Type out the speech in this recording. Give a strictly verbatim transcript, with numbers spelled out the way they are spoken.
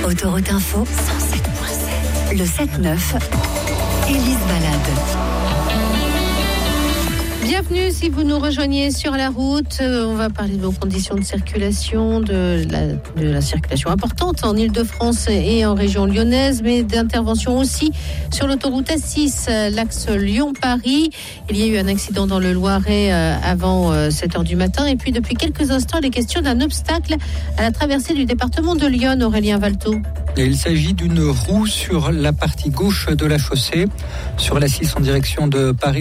Autoroute Info, cent sept virgule sept. Le sept neuf, Élise Balade. Bienvenue si vous nous rejoignez sur la route. Euh, on va parler de vos conditions de circulation, de la, de la circulation importante en Ile-de-France et en région lyonnaise, mais d'intervention aussi sur l'autoroute A six, l'axe Lyon-Paris. Il y a eu un accident dans le Loiret euh, avant euh, sept heures du matin. Et puis depuis quelques instants, les questions d'un obstacle à la traversée du département de Lyon, Aurélien Valteau. Et il s'agit d'une roue sur la partie gauche de la chaussée, sur l'A six en direction de Paris.